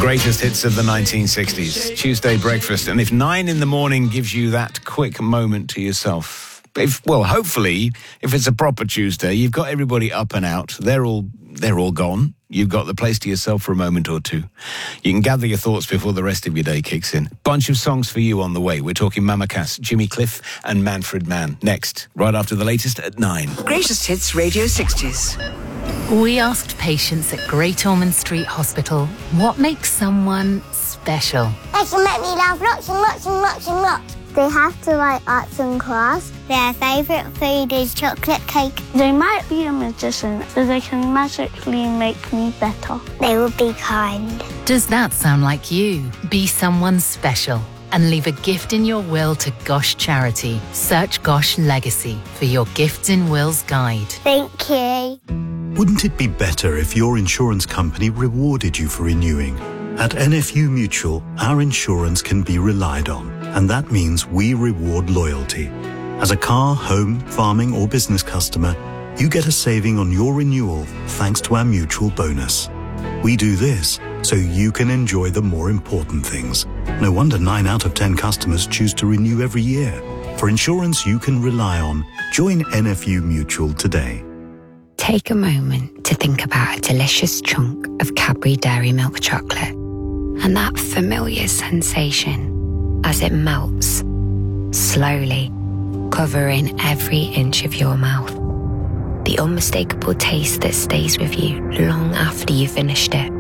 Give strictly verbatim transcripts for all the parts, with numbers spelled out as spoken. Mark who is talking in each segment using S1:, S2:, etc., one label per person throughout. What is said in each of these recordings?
S1: Greatest hits of the nineteen sixties. Tuesday breakfast. And if nine in the morning gives you that quick moment to yourself, if, well, hopefully, if it's a proper Tuesday, you've got everybody up and out. They're all they're all gone. You've got the place to yourself for a moment or two. You can gather your thoughts before the rest of your day kicks in. Bunch of songs for you on the way. We're talking Mama Cass, Jimmy Cliff and Manfred Mann. Next, right after the latest at nine.
S2: Greatest Hits Radio sixties.
S3: We asked patients at Great Ormond Street Hospital what makes someone special.
S4: They can make me laugh lots and lots and lots and lots. They have to like arts and crafts. Their favourite food is chocolate cake.
S5: They might be a magician, so they can magically make me better.
S4: They will be kind.
S3: Does that sound like you? Be someone special and leave a gift in your will to Gosh Charity. Search Gosh Legacy for your Gifts in Wills guide.
S4: Thank you.
S6: Wouldn't it be better if your insurance company rewarded you for renewing? At N F U Mutual, our insurance can be relied on, and that means we reward loyalty. As a car, home, farming or business customer, you get a saving on your renewal thanks to our mutual bonus. We do this so you can enjoy the more important things. No wonder nine out of ten customers choose to renew every year. For insurance you can rely on, join N F U Mutual today.
S7: Take a moment to think about a delicious chunk of Cadbury Dairy Milk chocolate and that familiar sensation as it melts, slowly, covering every inch of your mouth. The unmistakable taste that stays with you long after you've finished it.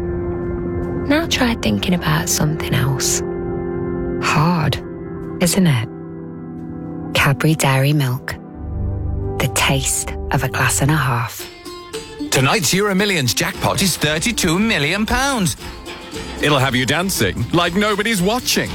S7: Now try thinking about something else. Hard, isn't it? Cadbury Dairy Milk. The taste of a glass and a half.
S8: Tonight's Euro Millions jackpot is thirty-two million pounds. It'll have you dancing like nobody's watching.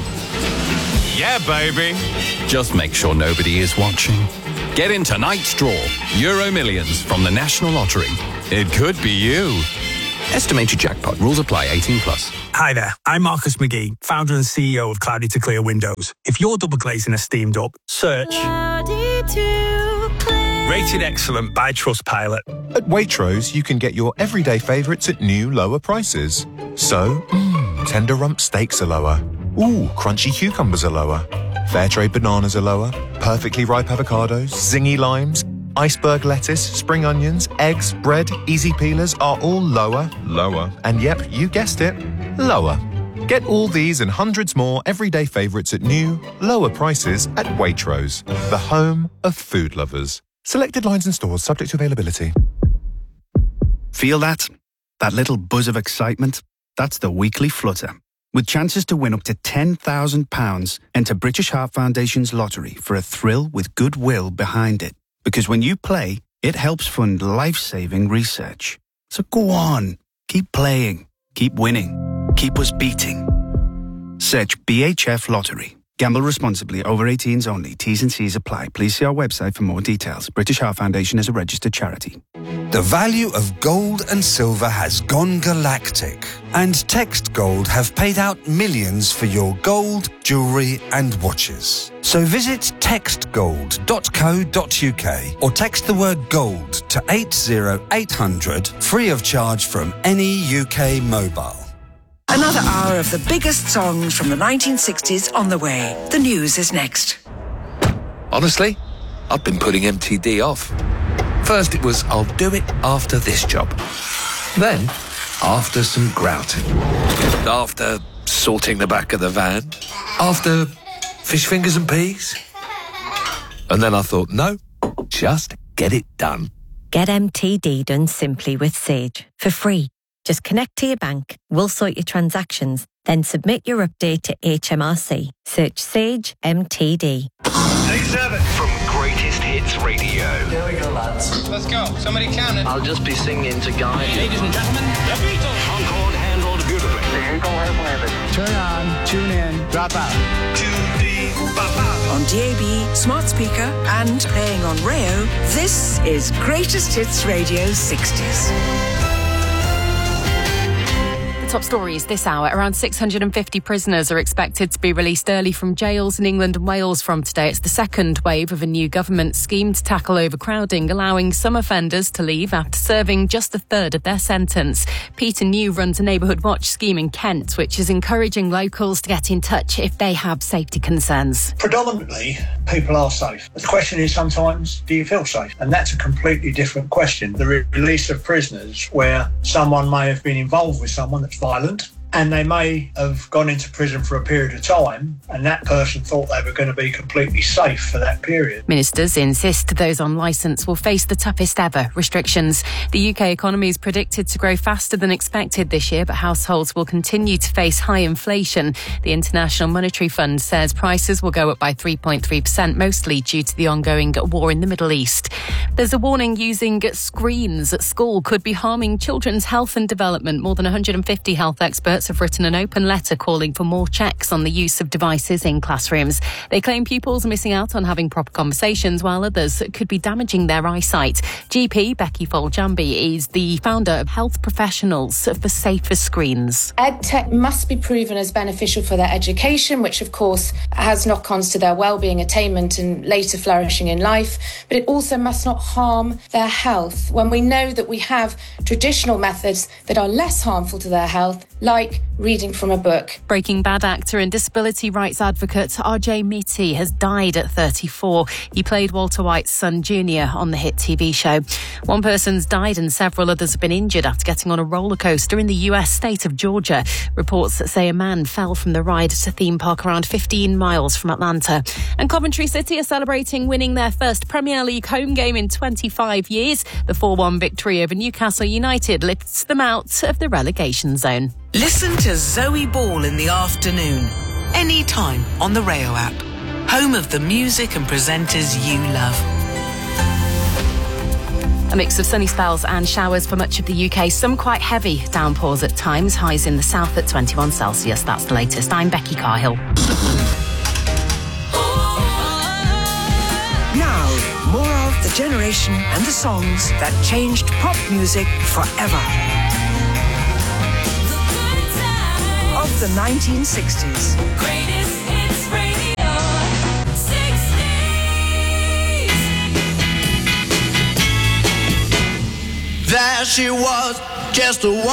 S8: Yeah, baby. Just make sure nobody is watching. Get in tonight's draw. Euro Millions from the National Lottery. It could be you. Estimated jackpot. Rules apply. eighteen plus.
S9: Hi there, I'm Marcus McGee, founder and C E O of Cloudy to Clear Windows. If you're double glazing a steamed up, search Cloudy to Clear. Rated excellent by Trustpilot.
S10: At Waitrose, you can get your everyday favourites at new, lower prices. So, mm, tender rump steaks are lower. Ooh, crunchy cucumbers are lower. Fair trade bananas are lower. Perfectly ripe avocados, zingy limes, iceberg lettuce, spring onions, eggs, bread, easy peelers are all lower, lower, and yep, you guessed it, lower. Get all these and hundreds more everyday favourites at new, lower prices at Waitrose, the home of food lovers. Selected lines and stores subject to availability.
S11: Feel that? That little buzz of excitement? That's the weekly flutter. With chances to win up to ten thousand pounds, enter British Heart Foundation's lottery for a thrill with goodwill behind it. Because when you play, it helps fund life-saving research. So go on, keep playing, keep winning, keep us beating. Search B H F Lottery. Gamble responsibly. Over eighteens only. T's and C's apply. Please see our website for more details. British Heart Foundation is a registered charity.
S12: The value of gold and silver has gone galactic, and Text Gold have paid out millions for your gold, jewellery and watches. So visit text gold dot co dot uk or text the word gold to eight zero eight hundred free of charge from any U K mobile.
S2: Another hour of the biggest songs from the nineteen sixties on the way. The news is next.
S13: Honestly, I've been putting M T D off. First it was, I'll do it after this job. Then, after some grouting. After sorting the back of the van. After fish fingers and peas. And then I thought, no, just get it done.
S14: Get M T D done simply with Sage for free. Just connect to your bank, we'll sort your transactions, then submit your update to H M R C. Search Sage M T D.
S15: Day seven from Greatest Hits Radio.
S16: Here we go, lads. Let's go. Somebody count it.
S15: I'll just be singing to Guy. Ladies and gentlemen, the Beatles. Concord handled beautifully. The Eagle has landed.
S17: Turn on, tune in, drop out.
S15: Tune in, drop out.
S2: On D A B, smart speaker, and playing on Rayo, this is Greatest Hits Radio sixties.
S18: Top stories this hour. Around six hundred fifty prisoners are expected to be released early from jails in England and Wales from today. It's the second wave of a new government scheme to tackle overcrowding, allowing some offenders to leave after serving just a third of their sentence. Peter New runs a neighbourhood watch scheme in Kent, which is encouraging locals to get in touch if they have safety concerns.
S19: Predominantly, people are safe. The question is sometimes, do you feel safe? And that's a completely different question. The re- release of prisoners where someone may have been involved with someone that's violent, and they may have gone into prison for a period of time, and that person thought they were going to be completely safe for that period.
S18: Ministers insist those on licence will face the toughest ever restrictions. The U K economy is predicted to grow faster than expected this year, but households will continue to face high inflation. The International Monetary Fund says prices will go up by three point three percent, mostly due to the ongoing war in the Middle East. There's a warning using screens at school could be harming children's health and development. More than one hundred fifty health experts have written an open letter calling for more checks on the use of devices in classrooms. They claim pupils are missing out on having proper conversations, while others could be damaging their eyesight. G P Becky Foljambi is the founder of Health Professionals for Safer Screens.
S20: EdTech must be proven as beneficial for their education, which of course has knock-ons to their well-being, attainment and later flourishing in life, but it also must not harm their health when we know that we have traditional methods that are less harmful to their health, like reading from a book.
S18: Breaking Bad actor and disability rights advocate R J Mitty has died at thirty-four. He played Walter White's son Junior on the hit T V show. One person's died and several others have been injured after getting on a roller coaster in the U S state of Georgia. Reports say a man fell from the ride at a theme park around fifteen miles from Atlanta. And Coventry City are celebrating winning their first Premier League home game in twenty-five years. The four one victory over Newcastle United lifts them out of the relegation zone.
S2: Listen to Zoe Ball in the afternoon, anytime on the Rayo app. Home of the music and presenters you love.
S18: A mix of sunny spells and showers for much of the U K. Some quite heavy downpours at times. Highs in the south at twenty-one Celsius. That's the latest. I'm Becky Carhill.
S2: Now, more of the generation and the songs that changed pop music forever. Of the nineteen sixties.
S21: Greatest hits radio, sixties.
S22: There she was, just a